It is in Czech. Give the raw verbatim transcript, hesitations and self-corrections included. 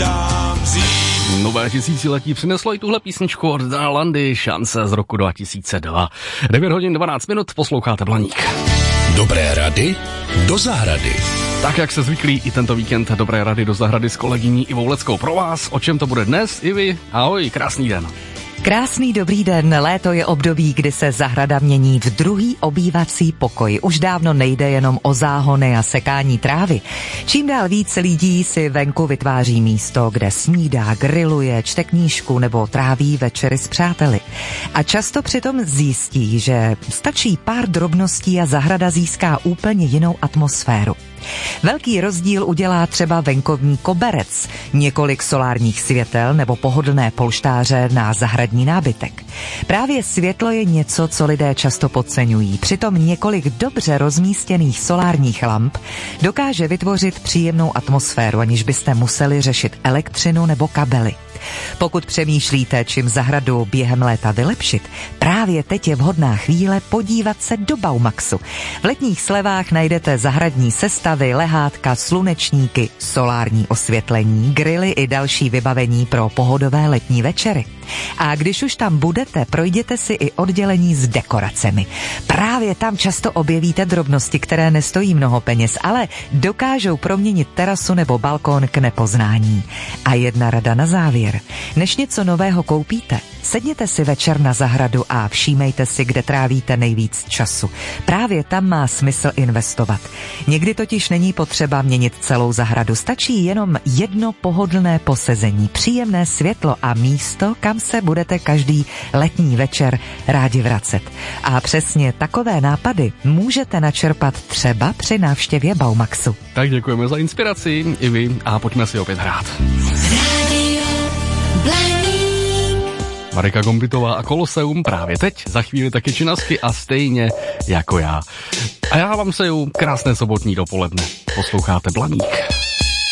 dám vzít. Nové tisíciletí přineslo i tuhle písničku od Dana Landy, Šance z roku dva tisíce dva. devět hodin dvanáct minut, posloucháte Blaník. Dobré rady do zahrady. Tak jak se zvyklí i tento víkend, dobré rady do zahrady s kolegyní Ivou Leckou pro vás. O čem to bude dnes, Ivi? Ahoj, krásný den. Krásný dobrý den, léto je období, kdy se zahrada mění v druhý obývací pokoj. Už dávno nejde jenom o záhony a sekání trávy. Čím dál víc lidí si venku vytváří místo, kde snídá, grilluje, čte knížku nebo tráví večery s přáteli. A často přitom zjistí, že stačí pár drobností a zahrada získá úplně jinou atmosféru. Velký rozdíl udělá třeba venkovní koberec, několik solárních světel nebo pohodlné polštáře na zahradní nábytek. Právě světlo je něco, co lidé často podceňují. Přitom několik dobře rozmístěných solárních lamp dokáže vytvořit příjemnou atmosféru, aniž byste museli řešit elektřinu nebo kabely. Pokud přemýšlíte, čím zahradu během léta vylepšit, právě teď je vhodná chvíle podívat se do Baumaxu. V letních slevách najdete zahradní sestavy, lehátka, slunečníky, solární osvětlení, grily i další vybavení pro pohodové letní večery. A když už tam budete, projděte si i oddělení s dekoracemi. Právě tam často objevíte drobnosti, které nestojí mnoho peněz, ale dokážou proměnit terasu nebo balkón k nepoznání. A jedna rada na závěr. Než něco nového koupíte, sedněte si večer na zahradu a všímejte si, kde trávíte nejvíc času. Právě tam má smysl investovat. Někdy totiž není potřeba měnit celou zahradu, stačí jenom jedno pohodlné posezení, příjemné světlo a místo, kam se budete každý letní večer rádi vracet. A přesně takové nápady můžete načerpat třeba při návštěvě Baumaxu. Tak děkujeme za inspiraci, Ivi, a pojďme si opět hrát. Marika Gombitová a Koloseum právě teď, za chvíli taky činasky a stejně jako já. A já vám přeju krásné sobotní dopoledne. Posloucháte Blaník.